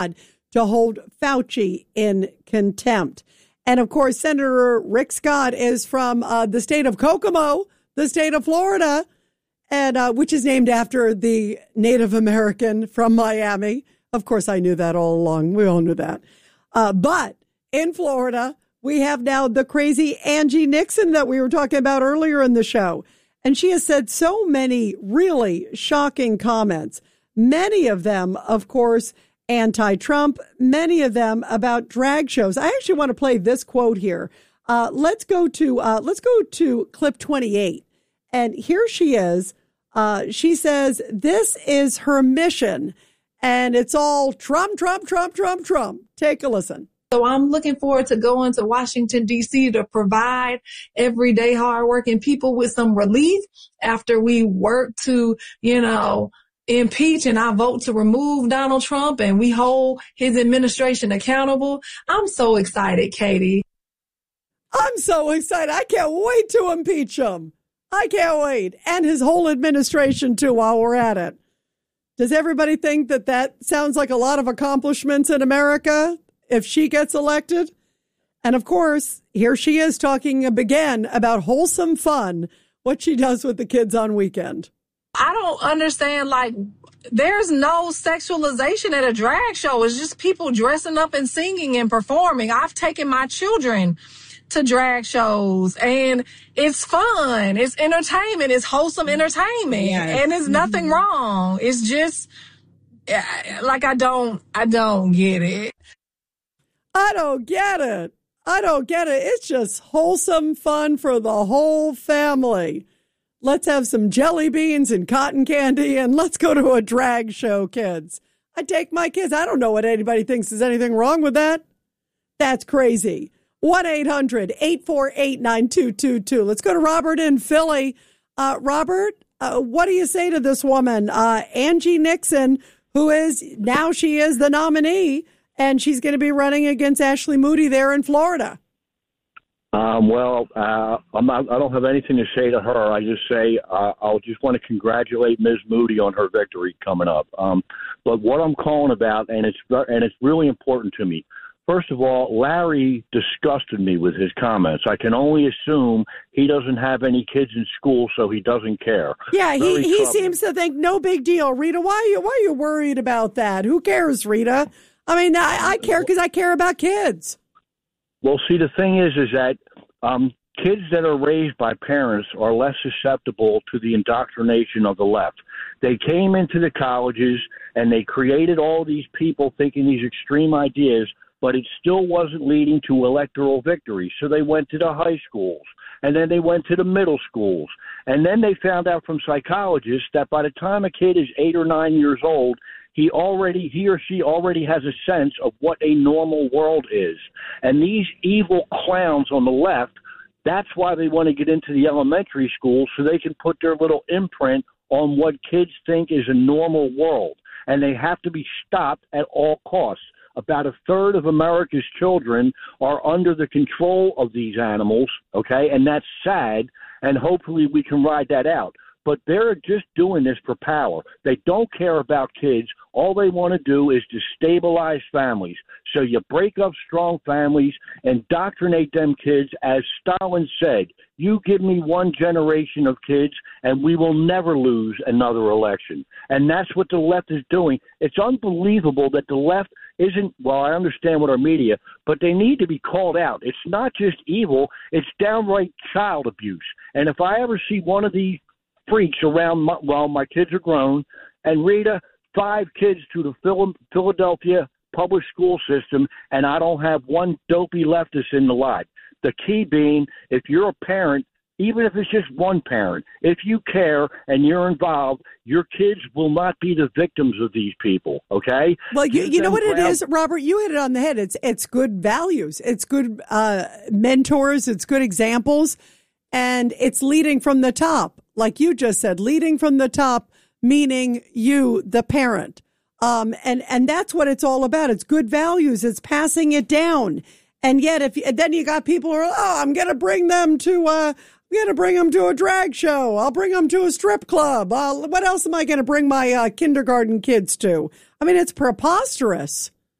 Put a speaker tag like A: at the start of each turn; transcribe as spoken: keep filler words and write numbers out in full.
A: to hold Fauci in contempt. And of course, Senator Rick Scott is from uh, the state of Kokomo, the state of Florida, and uh, which is named after the Native American from Miami. Of course, I knew that all along. We all knew that. Uh, but in Florida, we have now the crazy Angie Nixon that we were talking about earlier in the show. And she has said so many really shocking comments, many of them, of course, anti-Trump, many of them about drag shows. I actually want to play this quote here. Uh, let's go to uh, let's go to clip twenty-eight. And here she is. Uh, she says this is her mission. And it's all Trump, Trump, Trump, Trump, Trump. Take a listen.
B: So I'm looking forward to going to Washington, D C to provide everyday hardworking people with some relief after we work to, you know, impeach and I vote to remove Donald Trump and we hold his administration accountable. I'm so excited, Katie.
A: I'm so excited. I can't wait to impeach him. I can't wait. And his whole administration, too, while we're at it. Does everybody think that that sounds like a lot of accomplishments in America if she gets elected? And of course, here she is talking again about wholesome fun, what she does with the kids on weekend.
B: I don't understand, like, there's no sexualization at a drag show. It's just people dressing up and singing and performing. I've taken my children to drag shows and it's fun. It's entertainment. It's wholesome entertainment. Yes. And it's nothing mm-hmm. wrong. It's just like, I don't, I don't get it.
A: I don't get it. I don't get it. It's just wholesome fun for the whole family. Let's have some jelly beans and cotton candy and let's go to a drag show, kids. I take my kids. I don't know what anybody thinks there's anything wrong with that. That's crazy. one eight hundred eight four eight nine two two two. Let's go to Robert in Philly. Uh, Robert, uh, what do you say to this woman, uh, Angie Nixon, who is now she is the nominee and she's going to be running against Ashley Moody there in Florida?
C: Um, well, uh, I'm not, I don't have anything to say to her. I just say uh, I'll just want to congratulate Miz Moody on her victory coming up. Um, but what I'm calling about, and it's and it's really important to me. First of all, Larry disgusted me with his comments. I can only assume he doesn't have any kids in school, so he doesn't care.
A: Yeah, he, he seems to think no big deal. Rita, why are you why are you worried about that? Who cares, Rita? I mean, I, I care because I care about kids.
C: Well, see, the thing is, is that um, kids that are raised by parents are less susceptible to the indoctrination of the left. They came into the colleges and they created all these people thinking these extreme ideas, but it still wasn't leading to electoral victory. So they went to the high schools, and then they went to the middle schools. And then they found out from psychologists that by the time a kid is eight or nine years old, he already, he or she already has a sense of what a normal world is. And these evil clowns on the left, that's why they want to get into the elementary schools so they can put their little imprint on what kids think is a normal world. And they have to be stopped at all costs. About a third of America's children are under the control of these animals, okay? And that's sad, and hopefully we can ride that out. But they're just doing this for power. They don't care about kids. All they want to do is destabilize families. So you break up strong families, indoctrinate them kids. As Stalin said, you give me one generation of kids and we will never lose another election. And that's what the left is doing. It's unbelievable that the left isn't, well, I understand what our media, but they need to be called out. It's not just evil. It's downright child abuse. And if I ever see one of these freaks around my, well, my kids are grown, and Rita, five kids to the Philadelphia public school system, and I don't have one dopey leftist in the lot. The key being, if you're a parent, even if it's just one parent, if you care and you're involved, your kids will not be the victims of these people, okay?
A: Well, you, you know what ground- it is, Robert? You hit it on the head. It's it's good values. It's good uh, mentors. It's good examples. And it's leading from the top, like you just said, leading from the top, meaning you, the parent. Um, and, and that's what it's all about. It's good values. It's passing it down. And yet, if and then you got people who are, oh, I'm going to bring them to, uh, I'm going to bring them to a drag show. I'll bring them to a strip club. Uh, what else am I going to bring my uh, kindergarten kids to? I mean, it's preposterous.